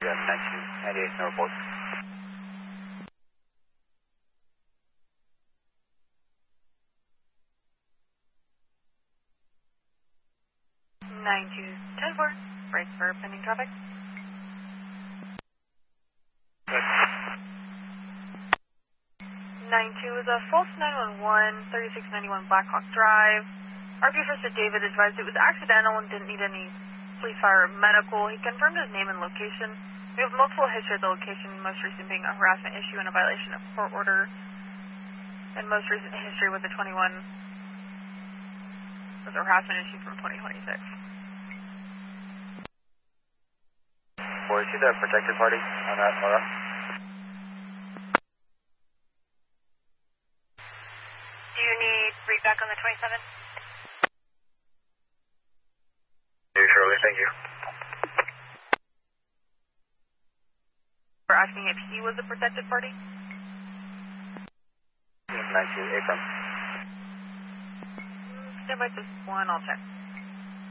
92, 98 Norfolk. 9210-4, brace for pending traffic. 92 is a false 911, 3691 Blackhawk Drive. RP Officer David advised it was accidental and didn't need any police, fire, or medical. He confirmed his name and location. We have multiple history at the location, most recent being a harassment issue and a violation of court order. And most recent history with the 21 was a harassment issue from 2026. Boy, see the protected party on that photo? Do you need read back on the 27? Shirley, thank you. We're asking if he was a protected party? 92, Abram. Stand by just one, I'll check.